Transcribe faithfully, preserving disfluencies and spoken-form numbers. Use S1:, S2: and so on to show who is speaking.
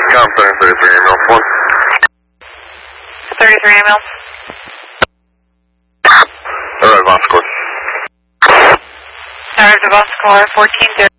S1: Contact thirty-three ambulance one.
S2: thirty-three ambulance.
S1: Alright, Von Score.
S2: Alright, Devon Score, fourteen zero.